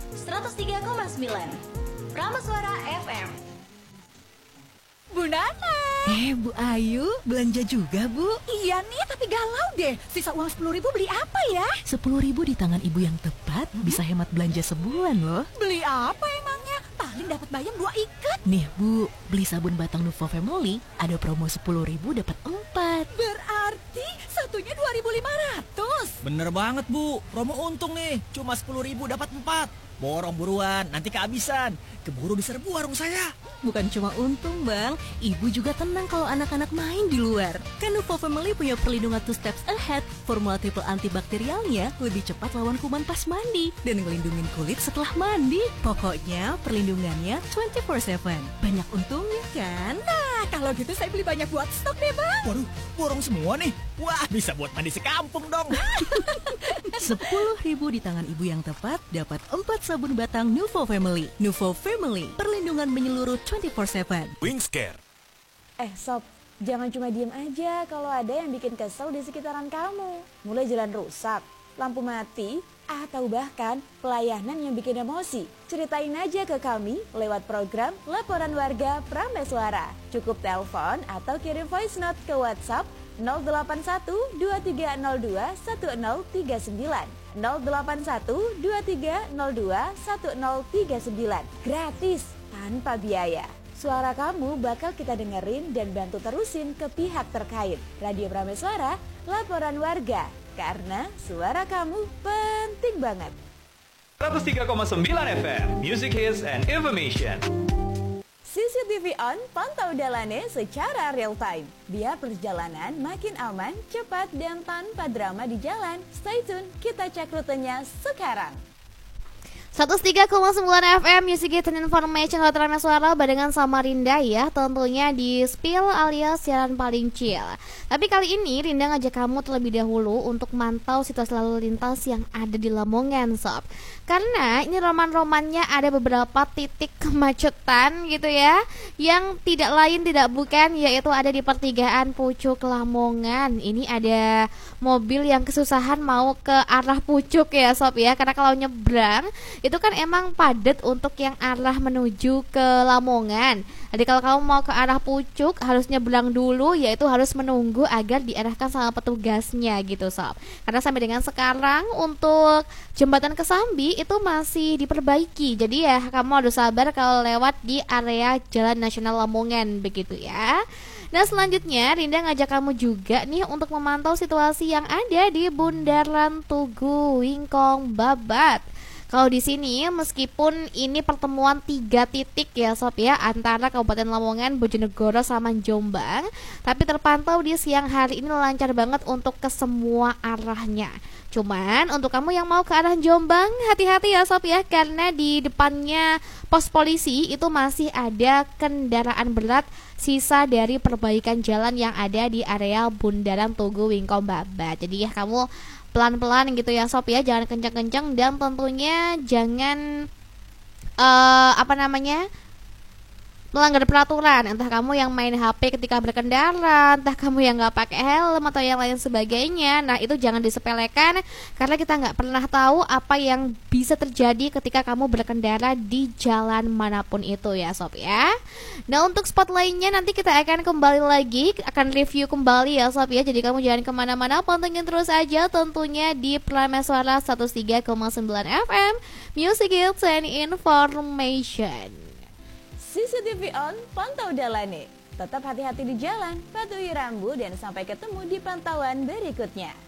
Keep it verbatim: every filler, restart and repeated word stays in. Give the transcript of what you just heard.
seratus tiga koma sembilan Prameswara F M. Bu Nana. Eh, Bu Ayu, belanja juga, Bu? Iya nih, tapi galau deh. Sisa uang sepuluh ribu beli apa ya? Sepuluh ribu di tangan ibu yang tepat hmm? bisa hemat belanja sebulan loh. Beli apa emangnya? Paling dapat bayam dua ikat. Nih Bu, beli sabun batang Nuvo Family, ada promo sepuluh ribu dapat empat. Berarti satunya dua ribu lima ratus. Bener banget Bu, promo untung nih, cuma sepuluh ribu dapat empat. Borong buruan, nanti kehabisan. Keburu diserbu warung saya. Bukan cuma untung bang, ibu juga tenang kalau anak-anak main di luar. Kan Nuvo Family punya perlindungan two steps ahead. Formula triple antibakterialnya lebih cepat lawan kuman pas mandi dan ngelindungin kulit setelah mandi. Pokoknya perlindungannya twenty four seven. Banyak untungnya kan? Nah, kalau gitu saya beli banyak buat stok deh bang. Waduh, borong semua nih. Wah, bisa buat mandi sekampung dong. Sepuluh ribu di tangan ibu yang tepat dapat empat sabun batang Nuvo Family. Nuvo Family, perlindungan menyeluruh twenty four seven. Wingscare. Eh Sob, jangan cuma diem aja kalau ada yang bikin kesel di sekitaran kamu. Mulai jalan rusak, lampu mati, atau bahkan pelayanan yang bikin emosi. Ceritain aja ke kami lewat program Laporan Warga Prameswara. Cukup telepon atau kirim voice note ke WhatsApp nol delapan satu dua tiga nol dua satu nol tiga sembilan nol delapan satu dua tiga nol dua satu nol tiga sembilan. Gratis, tanpa biaya. Suara kamu bakal kita dengerin dan bantu terusin ke pihak terkait. Radio Prameswara, Laporan Warga. Karena suara kamu penting banget. seratus tiga koma sembilan F M, Music Hits and Information. C C T V on, pantau dalannya secara real time. Biar perjalanan makin aman, cepat, dan tanpa drama di jalan. Stay tune, kita cek rutenya sekarang. seratus tiga koma sembilan F M Music Hits and Information Latar Suara barengan sama Rinda ya. Tentunya di Spill alias siaran paling chill. Tapi kali ini Rinda ngajak kamu terlebih dahulu untuk mantau situasi lalu lintas yang ada di Lamongan Sob. Karena ini roman-romannya ada beberapa titik kemacetan gitu ya, yang tidak lain tidak bukan yaitu ada di pertigaan Pucuk Lamongan. Ini ada mobil yang kesusahan mau ke arah Pucuk ya Sob ya. Karena kalau nyebrang itu kan emang padat untuk yang arah menuju ke Lamongan. Jadi kalau kamu mau ke arah Pucuk harus nyebrang dulu, yaitu harus menunggu agar diarahkan sama petugasnya gitu Sob. Karena sampai dengan sekarang untuk jembatan Kesambi itu masih diperbaiki. Jadi ya kamu harus sabar kalau lewat di area Jalan Nasional Lamongan begitu ya. Nah selanjutnya Rinda ngajak kamu juga nih untuk memantau situasi yang ada di Bundaran Tugu Wingkong Babat. Kalau di sini meskipun ini pertemuan tiga titik ya Sob ya antara Kabupaten Lamongan, Bojonegoro sama Jombang, tapi terpantau di siang hari ini lancar banget untuk ke semua arahnya. Cuman untuk kamu yang mau ke arah Jombang, hati-hati ya Sob ya, karena di depannya pos polisi itu masih ada kendaraan berat sisa dari perbaikan jalan yang ada di area Bundaran Tugu Wingkong Babat. Jadi ya kamu pelan-pelan gitu ya Sob ya, jangan kencang-kencang dan tentunya jangan uh, apa namanya melanggar peraturan. Entah kamu yang main H P ketika berkendara, entah kamu yang nggak pakai helm atau yang lain sebagainya. Nah itu jangan disepelekan karena kita nggak pernah tahu apa yang bisa terjadi ketika kamu berkendara di jalan manapun itu ya Sob ya. Nah untuk spot lainnya nanti kita akan kembali lagi, akan review kembali ya Sob ya. Jadi kamu jangan kemana-mana, pantengin terus aja tentunya di Prameswara seratus tiga koma sembilan F M Music Hits and Information. C C T V on, pantau dalannya. Tetap hati-hati di jalan, patuhi rambu dan sampai ketemu di pantauan berikutnya.